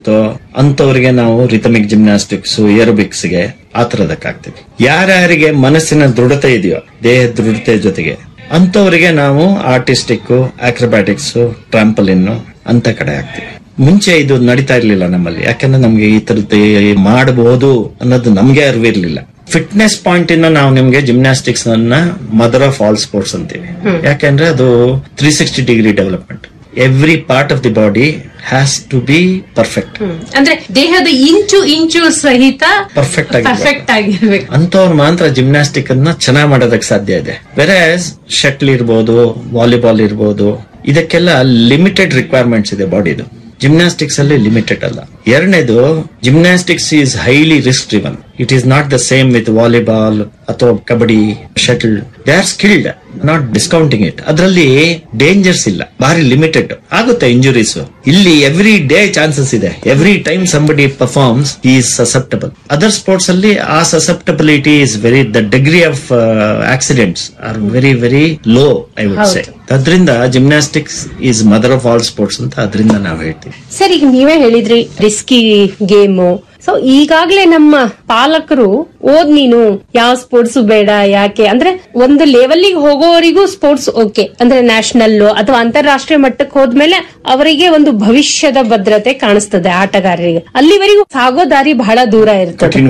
ಅಂತವ್ರಿಗೆ ನಾವು rhythmic gymnastics, aerobics ಗೆ ಆತರದಕ್ಕೆ ಹಾಕ್ತಿವಿ. ಯಾರ್ಯಾರಿಗೆ ಮನಸ್ಸಿನ ದೃಢತೆ ಇದೆಯೋ, ದೇಹದ ದೃಢತೆ ಜೊತೆಗೆ ಅಂತವರಿಗೆ ನಾವು ಆರ್ಟಿಸ್ಟಿಕ್, ಆಕ್ರೋಬ್ಯಾಟಿಕ್ಸ್, ಟ್ರಾಂಪಲಿನ್ ಅಂತ ಕಡೆ ಹಾಕ್ತಿವಿ. ಮುಂಚೆ ಇದು ನಡೀತಾ ಇರ್ಲಿಲ್ಲ ನಮ್ಮಲ್ಲಿ, ಯಾಕಂದ್ರೆ ನಮ್ಗೆ ಈ ತರದ್ದು ಮಾಡಬಹುದು ಅನ್ನೋದು ನಮ್ಗೆ ಅರಿವಿರ್ಲಿಲ್ಲ. ಫಿಟ್ನೆಸ್ ಪಾಯಿಂಟ್ ಇಂದ ನಾವು ನಿಮ್ಗೆ ಜಿಮ್ನಾಸ್ಟಿಕ್ಸ್ ಅನ್ನ ಮದರ್ ಆಫ್ ಆಲ್ ಸ್ಪೋರ್ಟ್ಸ್ ಅಂತೀವಿ. ಯಾಕಂದ್ರೆ ಅದು 360 degree development. Every part of the body has to B perfect. ಅಂದ್ರೆ ದೇಹದ ಇಂಚು ಸಹಿತ ಪರ್ಫೆಕ್ಟ್ ಆಗಿರ್ಬೇಕು. ಅಂತವ್ರು ಮಾತ್ರ ಜಿಮ್ನಾಸ್ಟಿಕ್ ಅನ್ನ ಚೆನ್ನಾಗಿ ಮಾಡೋದಕ್ಕೆ ಸಾಧ್ಯ ಇದೆ. ಬೇರೆ ಶಟ್ಲ್ ಇರ್ಬೋದು, ವಾಲಿಬಾಲ್ ಇರ್ಬೋದು, ಇದಕ್ಕೆಲ್ಲ ಲಿಮಿಟೆಡ್ ರಿಕ್ವೈರ್ಮೆಂಟ್ಸ್ ಇದೆ ಬಾಡಿದು. ಜಿಮ್ನಾಸ್ಟಿಕ್ಸ್ ಅಲ್ಲಿ ಲಿಮಿಟೆಡ್ ಅಲ್ಲ. ಎರಡನೇದು, gymnastics is highly risk driven. It is not the same with volleyball ಅಥವಾ kabaddi, shuttle. They are skilled, not discounting it. ಅದರಲ್ಲಿ ಡೇಂಜರ್ಸ್ ಇಲ್ಲ, ಬಾರಿ ಲಿಮಿಟೆಡ್ ಆಗುತ್ತೆ ಇಂಜುರೀಸ್. ಇಲ್ಲಿ ಎವ್ರಿ ಡೇ ಚಾನ್ಸಸ್ ಇದೆ. Every time somebody performs is susceptible. Other sports ಅಲ್ಲಿ ಆ susceptibility is very, the degree of accidents are very very low, I would say. ಅದರಿಂದ gymnastics is mother of all sports ಅಂತ ಅದರಿಂದ ನಾವು ಹೇಳ್ತೀವಿ. Sir, ಈಗ ನೀವೇ ಹೇಳಿದ್ರಿ ರಿಸ್ಕಿ ಗೇಮು. ಸೊ ಈಗಾಗ್ಲೇ ನಮ್ಮ ಪಾಲಕರು ನೀನು ಯಾವ ಸ್ಪೋರ್ಟ್ಸ್ ಬೇಡ, ಯಾಕೆ ಅಂದ್ರೆ ಒಂದು ಲೆವೆಲ್ಗೆ ಹೋಗೋವರಿಗೂ ಸ್ಪೋರ್ಟ್ಸ್ ಓಕೆ, ಅಂದ್ರೆ ನ್ಯಾಷನಲ್ ಅಥವಾ ಅಂತಾರಾಷ್ಟ್ರೀಯ ಮಟ್ಟಕ್ಕೆ ಹೋದ್ಮೇಲೆ ಅವರಿಗೆ ಒಂದು ಭವಿಷ್ಯದ ಭದ್ರತೆ ಕಾಣಿಸ್ತದೆ ಆಟಗಾರರಿಗೆ. ಅಲ್ಲಿವರೆಗೂ ಸಾಗೋ ದಾರಿ ಬಹಳ ದೂರ ಇರ್ತದೆ,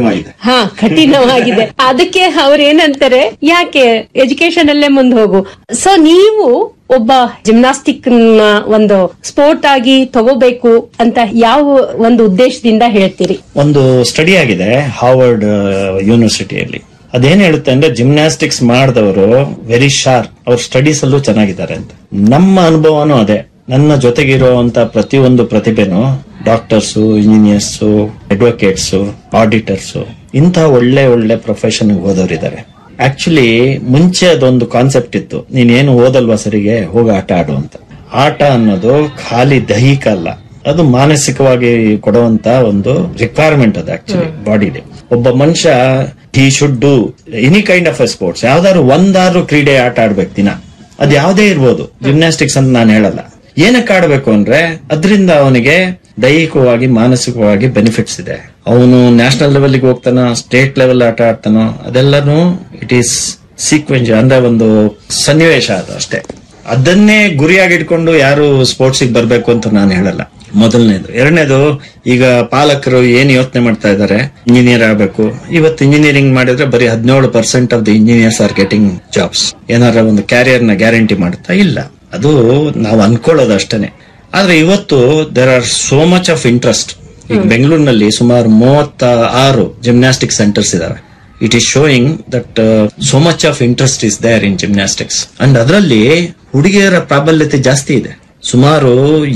ಕಠಿಣವಾಗಿದೆ. ಅದಕ್ಕೆ ಅವ್ರೇನಂತಾರೆ, ಯಾಕೆ ಎಜುಕೇಶನ್ ಅಲ್ಲೇ ಮುಂದೆ ಹೋಗು. ಸೊ ನೀವು ಒಬ್ಬ ಜಿಮ್ನಾಸ್ಟಿಕ್ ನ ಒಂದು ಸ್ಪೋರ್ಟ್ ಆಗಿ ತಗೋಬೇಕು ಅಂತ ಯಾವ ಒಂದು ಉದ್ದೇಶದಿಂದ ಹೇಳ್ತೀರಿ? ಒಂದು ಸ್ಟಡಿ ಆಗಿದೆ ಹಾರ್ವರ್ಡ್ ಯೂನಿವರ್ಸಿಟಿಯಲ್ಲಿ. ಅದೇನ್ ಹೇಳುತ್ತೆ ಅಂದ್ರೆ, ಜಿಮ್ನಾಸ್ಟಿಕ್ಸ್ ಮಾಡಿದವರು ವೆರಿ ಶಾರ್ಪ್, ಅವ್ರ ಸ್ಟಡೀಸ್ ಅಲ್ಲೂ ಚೆನ್ನಾಗಿದ್ದಾರೆ ಅಂತ. ನಮ್ಮ ಅನುಭವನೂ ಅದೇ. ನನ್ನ ಜೊತೆಗಿರುವಂತ ಪ್ರತಿಯೊಂದು ಪ್ರತಿಭೆನೂ ಡಾಕ್ಟರ್ಸ್, ಇಂಜಿನಿಯರ್ಸ್, ಅಡ್ವೊಕೇಟ್ಸ್, ಆಡಿಟರ್ಸ್, ಇಂಥ ಒಳ್ಳೆ ಒಳ್ಳೆ ಪ್ರೊಫೆಷನ್ ಓದೋರಿದ್ದಾರೆ. ಆಕ್ಚುಲಿ ಮುಂಚೆ ಅದೊಂದು ಕಾನ್ಸೆಪ್ಟ್ ಇತ್ತು, ನೀನೇನು ಓದಲ್ವಾ ಸರಿಗೆ, ಹೋಗ ಆಟ ಆಡು ಅಂತ. ಆಟ ಅನ್ನೋದು ಖಾಲಿ ದೈಹಿಕ ಅಲ್ಲ, ಅದು ಮಾನಸಿಕವಾಗಿ ಕೊಡುವಂತ ಒಂದು ರಿಕ್ವೈರ್ಮೆಂಟ್ ಅದು ಆಕ್ಚುಲಿ ಬಾಡಿಲಿ. ಒಬ್ಬ ಮನುಷ್ಯ he should do any kind of A sports. ಯಾವ್ದಾದ್ರು ಒಂದಾದ್ರು ಕ್ರೀಡೆ ಆಟ ಆಡ್ಬೇಕು ದಿನ. ಅದ್ ಯಾವ್ದೇ ಇರ್ಬೋದು, ಜಿಮ್ನಾಸ್ಟಿಕ್ಸ್ ಅಂತ ನಾನು ಹೇಳಲ್ಲ. ಏನಕ್ಕೆ ಆಡ್ಬೇಕು ಅಂದ್ರೆ ಅದರಿಂದ ಅವನಿಗೆ ದೈಹಿಕವಾಗಿ ಮಾನಸಿಕವಾಗಿ ಬೆನಿಫಿಟ್ಸ್ ಇದೆ. ಅವನು ನ್ಯಾಷನಲ್ ಲೆವೆಲ್ಗೆ ಹೋಗ್ತಾನೋ, ಸ್ಟೇಟ್ ಲೆವೆಲ್ ಆಟ ಆಡ್ತಾನೋ, ಅದೆಲ್ಲಾನು ಇಟ್ ಈಸ್ ಸೀಕ್ವೆನ್ಸ್, ಅಂದ್ರೆ ಒಂದು ಸನ್ನಿವೇಶ ಅದು ಅಷ್ಟೇ. ಅದನ್ನೇ ಗುರಿಯಾಗಿಟ್ಕೊಂಡು ಯಾರು ಸ್ಪೋರ್ಟ್ಸ್ ಗೆ ಬರ್ಬೇಕು ಅಂತ ನಾನು ಹೇಳಲ್ಲ. ಮೊದಲನೇದು. ಎರಡನೇದು, ಈಗ ಪಾಲಕರು ಏನ್ ಯೋಚನೆ ಮಾಡ್ತಾ ಇದಾರೆ, ಇಂಜಿನಿಯರ್ ಆಗಬೇಕು. ಇವತ್ತು ಇಂಜಿನಿಯರಿಂಗ್ ಮಾಡಿದ್ರೆ ಬರೀ 17% of the engineers are getting jobs. ಏನಾರ ಒಂದು ಕ್ಯಾರಿಯರ್ ನ ಗ್ಯಾರಂಟಿ ಮಾಡುತ್ತಾ ಇಲ್ಲ, ಅದು ನಾವು ಅನ್ಕೊಳ್ಳೋದು ಅಷ್ಟೇನೆ. ಆದ್ರೆ ಇವತ್ತು there are so much of interest. ಈಗ ಬೆಂಗಳೂರಿನಲ್ಲಿ ಸುಮಾರು 36 ಜಿಮ್ನಾಸ್ಟಿಕ್ ಸೆಂಟರ್ಸ್ ಇದಾವೆ. It is showing that so much of interest is there in gymnastics. And ಅದರಲ್ಲಿ ಹುಡುಗಿಯರ ಪ್ರಾಬಲ್ಯತೆ ಜಾಸ್ತಿ ಇದೆ. ಸುಮಾರು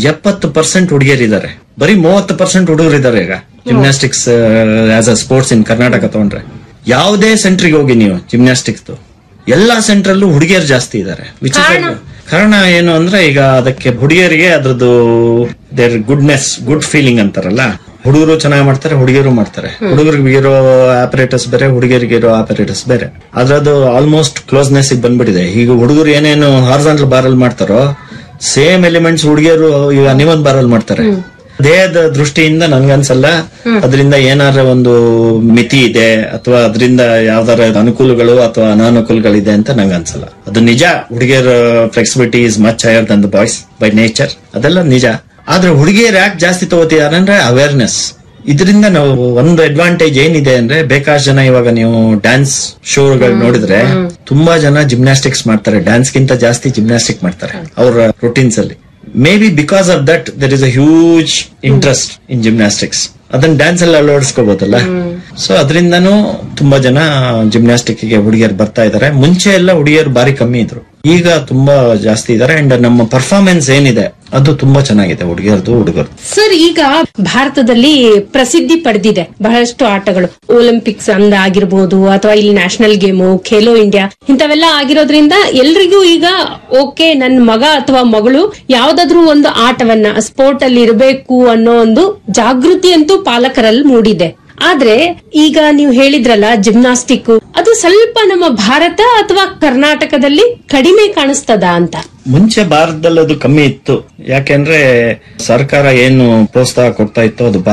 70% ಹುಡುಗಿಯರಿದ್ದಾರೆ, ಬರೀ 30% ಹುಡುಗರಿದ್ದಾರೆ ಈಗ ಜಿಮ್ನಾಸ್ಟಿಕ್ಸ್ ಆಸ್ ಅ ಸ್ಪೋರ್ಟ್ಸ್ ಇನ್ ಕರ್ನಾಟಕ ತಗೊಂಡ್ರೆ. ಯಾವುದೇ ಸೆಂಟ್ರಿಗೆ ಹೋಗಿ ನೀವು ಜಿಮ್ನಾಸ್ಟಿಕ್ಸ್ ಎಲ್ಲಾ ಸೆಂಟ್ರಲ್ಲೂ ಹುಡುಗಿಯರು ಜಾಸ್ತಿ ಇದ್ದಾರೆ. ಕಾರಣ ಏನು ಅಂದ್ರೆ, ಈಗ ಅದಕ್ಕೆ ಹುಡುಗಿಯರಿಗೆ ಅದ್ರದ್ದು ದೇರ್ ಗುಡ್ನೆಸ್, ಗುಡ್ ಫೀಲಿಂಗ್ ಅಂತಾರಲ್ಲ, ಹುಡುಗರು ಚೆನ್ನಾಗಿ ಮಾಡ್ತಾರೆ, ಹುಡುಗಿಯರು ಮಾಡ್ತಾರೆ. ಹುಡುಗರಿಗೆ ಇರೋ ಆಪರೇಟರ್ಸ್ ಬೇರೆ, ಹುಡುಗಿಯರಿಗೆ ಇರೋ ಆಪರೇಟರ್ಸ್ ಬೇರೆ. ಅದ್ರದ್ದು ಆಲ್ಮೋಸ್ಟ್ ಕ್ಲೋಸ್ನೆಸ್ ಬಂದ್ಬಿಟ್ಟಿದೆ. ಈಗ ಹುಡುಗರು ಏನೇನು ಹಾರಿಜಾಂಟಲ್ ಬಾರಲ್ ಮಾಡ್ತಾರೋ, ಸೇಮ್ ಎಲಿಮೆಂಟ್ಸ್ ಹುಡುಗಿಯರು ಈಗ ನೀವೊಂದ್ ಬಾರಲ್ ಮಾಡ್ತಾರೆ. ದೇಹದ ದೃಷ್ಟಿಯಿಂದ ನನ್ಗನ್ಸಲ್ಲ ಅದರಿಂದ ಏನಾರ ಒಂದು ಮಿತಿ ಇದೆ ಅಥವಾ ಅದರಿಂದ ಯಾವ್ದಾರ ಅನುಕೂಲಗಳು ಅಥವಾ ಅನಾನುಕೂಲಗಳಿದೆ ಅಂತ ನಂಗನ್ಸಲ್ಲ. ಅದು ನಿಜ, ಹುಡುಗಿಯರ flexibility is much higher Dhan the boys by nature, ಅದೆಲ್ಲ ನಿಜ. ಆದ್ರೆ ಹುಡುಗಿಯರು ಯಾಕೆ ಜಾಸ್ತಿ ತಗೋತಿದಾರೆ ಅಂದ್ರೆ ಅವೇರ್ನೆಸ್. ಇದರಿಂದ ನಾವು ಒಂದು ಅಡ್ವಾಂಟೇಜ್ ಏನಿದೆ ಅಂದ್ರೆ, ಬೇಕಾದಷ್ಟು ಜನ ಇವಾಗ ನೀವು ಡ್ಯಾನ್ಸ್ ಶೋಗಳು ನೋಡಿದ್ರೆ ತುಂಬಾ ಜನ ಜಿಮ್ನಾಸ್ಟಿಕ್ಸ್ ಮಾಡ್ತಾರೆ, ಡ್ಯಾನ್ಸ್ ಗಿಂತ ಜಾಸ್ತಿ ಜಿಮ್ನಾಸ್ಟಿಕ್ ಮಾಡ್ತಾರೆ ಅವರ ರೂಟೀನ್ಸ್ ಅಲ್ಲಿ. May be because of that there is a huge interest in gymnastics. ಅದನ್ನ ಡ್ಯಾನ್ಸ್ ಅಲ್ಲಿ ಅಳವಡಿಸ್ಕೋಬಹುದಲ್ಲ. ಸೊ ಅದರಿಂದನೂ ತುಂಬಾ ಜನ ಜಿಮ್ನಾಸ್ಟಿಕ್ ಗೆ ಹುಡುಗಿಯರು ಬರ್ತಾ ಇದಾರೆ. ಮುಂಚೆ ಎಲ್ಲ ಹುಡುಗಿಯರು ಬಾರಿ ಕಮ್ಮಿ ಇದ್ರು, ಈಗ ತುಂಬಾ ಜಾಸ್ತಿ ಇದಾರೆ. ಅಂಡ್ ನಮ್ಮ ಪರ್ಫಾರ್ಮೆನ್ಸ್ ಏನಿದೆ ಅದು ತುಂಬಾ ಚೆನ್ನಾಗಿದೆ ಹುಡುಗಿಯರದು, ಹುಡುಗರು. ಸರ್, ಈಗ ಭಾರತದಲ್ಲಿ ಪ್ರಸಿದ್ಧಿ ಪಡೆದಿದೆ ಬಹಳಷ್ಟು ಆಟಗಳು. ಒಲಿಂಪಿಕ್ಸ್ ಆಗಿರ್ಬೋದು ಅಥವಾ ಇಲ್ಲಿ ನ್ಯಾಷನಲ್ ಗೇಮು, ಖೇಲೋ ಇಂಡಿಯಾ ಇಂಥವೆಲ್ಲ ಆಗಿರೋದ್ರಿಂದ ಎಲ್ರಿಗೂ ಈಗ ಓಕೆ, ನನ್ನ ಮಗ ಅಥವಾ ಮಗಳು ಯಾವ್ದಾದ್ರು ಒಂದು ಆಟವನ್ನ ಸ್ಪೋರ್ಟ್ ಅಲ್ಲಿ ಇರಬೇಕು ಅನ್ನೋ ಒಂದು ಜಾಗೃತಿ ಅಂತೂ ಪಾಲಕರಲ್ಲಿ ಮೂಡಿದೆ. ಆದ್ರೆ ಈಗ ನೀವು ಹೇಳಿದ್ರಲ್ಲ ಜಿಮ್ನಾಸ್ಟಿಕ್, ಅದು ಸ್ವಲ್ಪ ನಮ್ಮ ಭಾರತ ಅಥವಾ ಕರ್ನಾಟಕದಲ್ಲಿ ಕಡಿಮೆ ಕಾಣಿಸ್ತದ ಅಂತ? ಮುಂಚೆ ಭಾರತದಲ್ಲಿ ಅದು ಕಮ್ಮಿ ಇತ್ತು. ಯಾಕೆಂದ್ರೆ ಸರ್ಕಾರ ಏನು ಪ್ರೋತ್ಸಾಹ ಕೊಡ್ತಾ ಇತ್ತು ಅದು